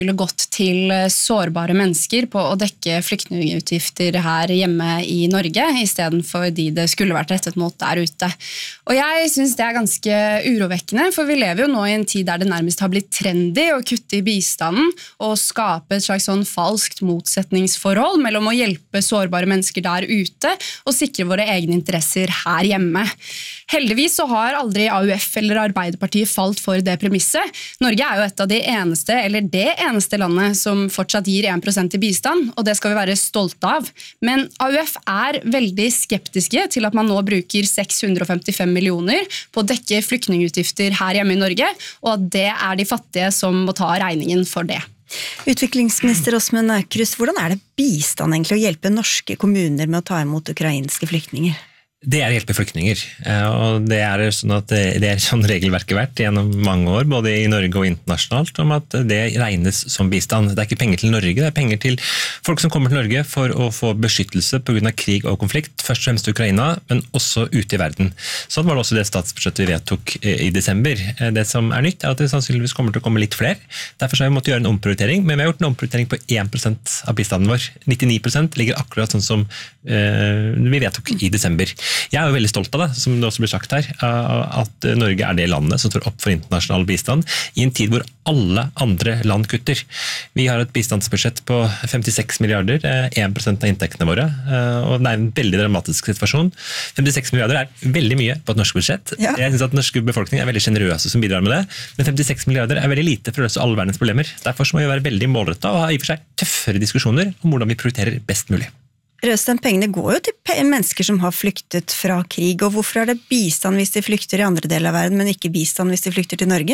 skulle gått til sårbare mennesker på å dekke flyktningutgifter her hjemme i Norge, I stedet for de det skulle vært rettet mot der ute. Og jeg synes det ganske urovekkende, for vi lever jo nå I en tid der det nærmest har blitt trendy å kutte I bistanden og skape et slags sånn falskt motsetningsforhold mellom å hjelpe sårbare mennesker der ute og sikre våre egne interesser her hjemme. Heldigvis så har aldri AUF eller Arbeiderpartiet falt for det premisset. Norge jo et av de eneste, eller det eneste landet som fortsatt gir 1% I bistand, og det skal vi være stolte av. Men AUF veldig skeptiske til at man nå bruker 655 millioner på å dekke flyktningutgifter her hjemme I Norge, og at det de fattige som må ta regningen for det. Utviklingsminister Åsmund Aukrust, hvordan det bistand egentlig å hjelpe norske kommuner med å ta imot ukrainske flyktninger? Det å hjelpe flyktninger, og det sånn at det sånn regelverket vært gjennom mange år, både I Norge og internasjonalt, om at det regnes som bistand. Det ikke penger til Norge, det penger til folk som kommer til Norge for å få beskyttelse på grunn av krig og konflikt, først og fremst I Ukraina, men også ute I verden. Sånn var det også det statsbudsjettet vi vedtok I desember. Det som nytt at det sannsynligvis kommer til å komme litt flere. Derfor har vi måttet gjøre en omprioritering, men vi har gjort en omprioritering på 1% av bistanden vår. 99% ligger akkurat sånn som vi vedtok I desember. Jeg jo veldig stolt av det, som det også blir sagt her, at Norge det landet som står opp for internasjonal bistand I en tid hvor alle andre land kutter. Vi har et bistandsbudsjett på 56 milliarder, 1% av inntektene våre, og det en veldig dramatisk situasjon. 56 milliarder veldig mye på et norsk budsjett. Ja. Jeg synes at den norske befolkningen veldig generøse som bidrar med det, men 56 milliarder veldig lite for å løse alle verdens problemer. Derfor må vi være veldig målrettet og ha I og for seg tøffere diskusjoner om hvordan vi prioriterer best mulig. Røsten, pengene går jo til mennesker som har flyktet fra krig, og hvorfor det bistand hvis de flykter I andre deler av verden, men ikke bistand hvis de flykter til Norge?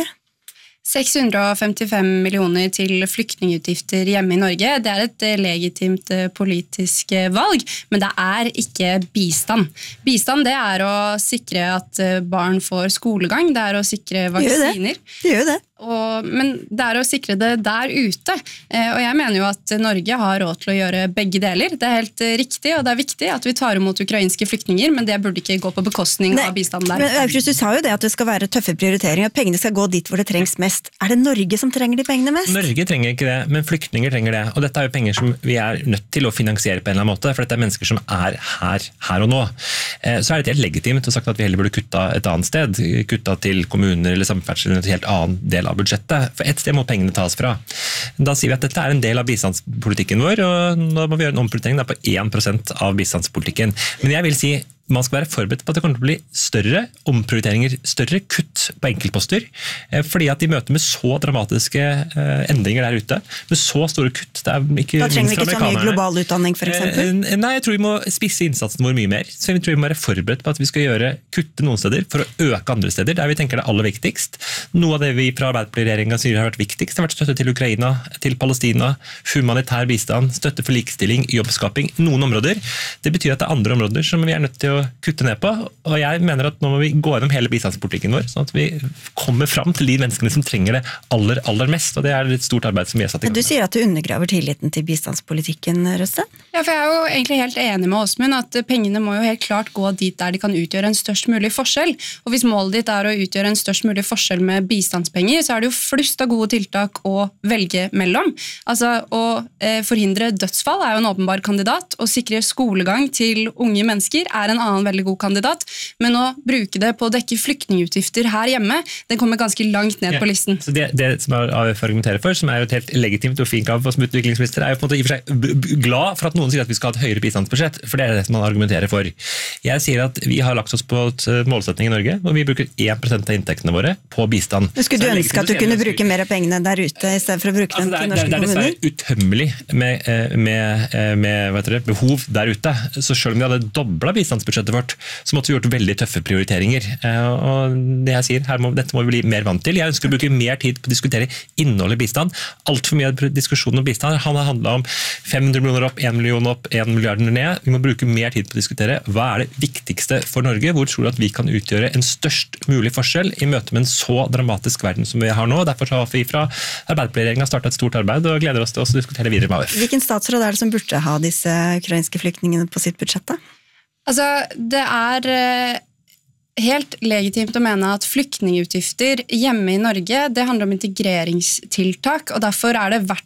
655 millioner til flyktningutgifter hjemme I Norge, det et legitimt politisk valg, men det ikke bistand. Bistand det å sikre at barn får skolegang, det å sikre vaksiner. Det gjør det. Men det å sikre det der ute, og jeg mener jo at Norge har råd til å gjøre begge deler. Det helt riktig, og det viktig at vi tar imot ukrainske flyktninger, men det burde ikke gå på bekostning av bistanden der. Men Aukrust, du sa jo det at det skal være tøffe prioriteringer, at pengene skal gå dit hvor det trengs mest. Det Norge som trenger de pengene mest? Norge trenger ikke det, men flyktninger trenger det. Og dette jo penger som vi nødt til å finansiere på en eller annen måte, for dette mennesker som her og nå. Så det helt legitimt å sagt at vi heller burde kutta et annet sted, kutta til kommuner eller samferdsel eller et helt annet del av budsjettet, for et sted må pengene tas fra. Da sier vi at dette en del av bistandspolitikken vår, og nå må vi gjøre en omprioritering på 1% av bistandspolitikken. Men jeg vil si man skal være forberedt på at det kommer til å bli større omprioriteringer, større kutt på enkeltposter, fordi at de møter med så dramatiske endringer der ute, med så store kutt. Da trenger vi ikke så mye global utdanning, for eksempel? Nei, jeg tror vi må spisse innsatsen vår mye mer. Så jeg tror vi må være forberedt på at vi skal kutte noen steder for å øke andre steder, der vi tenker det aller viktigst. Noe av det vi fra Arbeiderparti-regjeringen sier har vært viktigst, det har vært støtte til Ukraina, til Palestina, humanitær bistand, støtte for likestilling, jobbskaping, noen områder. Det betyr at det andre områder som vi nødt til å kutte ned på, og jeg mener at nå må vi gå gjennom hele bistandspolitikken vår, sånn at vi kommer fram til de menneskene som trenger det aller mest, og det et stort arbeid som vi har satt I gang. Du sier at du undergraver tilliten til bistandspolitikken, Røsten? Ja, for jeg jo egentlig helt enig med Åsmund at pengene må jo helt klart gå dit der de kan utgjøre en størst mulig forskjell, og hvis målet ditt å utgjøre en størst mulig forskjell med bistandspenger, så det jo flust av gode tiltak å velge mellom. Altså, å forhindre dødsfall jo en åpenbar kandidat, å sikre skolegang til unge mennesker en annen veldig god kandidat, men å bruke det på å dekke flyktningutgifter her hjemme, det kommer ganske langt ned på listen. Så det som AUF argumenterer for, som jo et helt legitimt og fint krav som utviklingsminister, jo på en måte I og for seg glad for at noen sier at vi skal ha et høyere bistandsbudsjett, for det det som man argumenterer for. Jeg sier at vi har lagt oss på et målsetning I Norge, og vi bruker 1% av inntektene våre på bistand. Skulle du ønske at du kunne bruke mer av pengene der ute, I stedet for å bruke dem til norske kommuner? Det utømmelig med behov der ute, så selv om vi hadde doblet bistandsbudsjettet vårt, så måtte vi gjort veldig tøffe prioriteringer. Og det jeg sier, dette må vi bli mer vant til. Jeg ønsker å bruke mer tid på å diskutere innholdet I bistand. Alt for mye av diskusjonen om bistand har handlet om 500 millioner opp, 1 million opp, 1 milliard ned. Vi må bruke mer tid på å diskutere hva det viktigste for Norge, hvor tror du at vi kan utgjøre en størst mulig forskjell I møte med en så dramatisk verden som vi har nå. Derfor har vi fra Arbeiderparti-regjeringen startet et stort arbeid og gleder oss til å diskutere videre med AUF. Hvilken statsråd det som burde ha disse ukrainske flyktningene på sitt budsjett da? Altså, det helt legitimt å mene at flyktningutgifter hjemme i Norge, det handler om integreringstiltak, og derfor er det i hvert